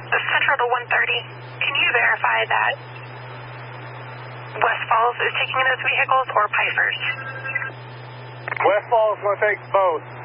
Central to 130. Can you verify that West Falls is taking those vehicles or Pifers? West Falls will take both.